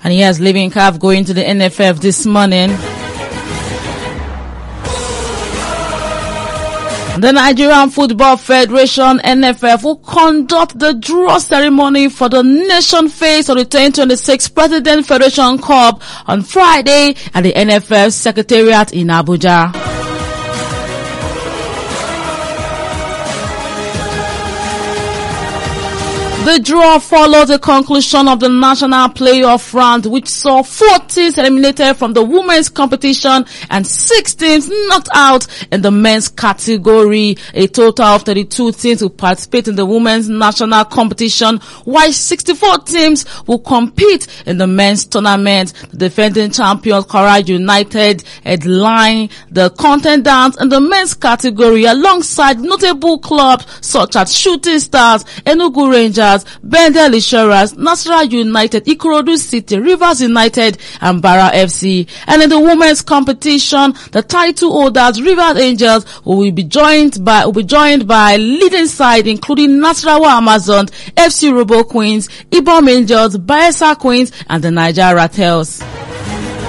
And here's Living Calf going to the NFF this morning. The Nigerian Football Federation, NFF, will conduct the draw ceremony for the nation phase of the 2026 President Federation Cup on Friday at the NFF Secretariat in Abuja. The draw followed the conclusion of the national playoff round, which saw 4 teams eliminated from the women's competition and 6 teams knocked out in the men's category. A total of 32 teams will participate in the women's national competition, while 64 teams will compete in the men's tournament. The defending champion Kwara United headline the contenders in the men's category alongside notable clubs such as Shooting Stars, Enugu Rangers, Bendel Insurance, Nasarawa United, Ikorodu City, Rivers United, and Bara FC. And in the women's competition, the title holders Rivers Angels will be joined by leading side including Nasarawa Amazons, FC Robo Queens, Ibom Angels, Bayelsa Queens, and the Niger Rattles.